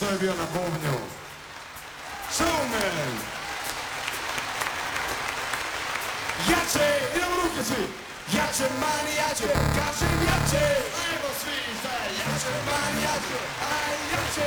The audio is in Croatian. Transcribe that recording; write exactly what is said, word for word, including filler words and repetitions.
je bio na bubnju. Showman! Jače, idemo ruke svi! Jače, mani, jače, kažem jače! Ajmo svi, zajedno! Jače, mani, jače!